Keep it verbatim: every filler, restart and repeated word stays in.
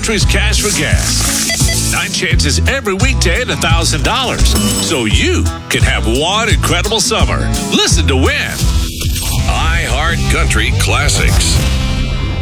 Country's Cash for Gas. Nine chances every weekday at one thousand dollars. So you can have one incredible summer. Listen to win. iHeart Country Classics.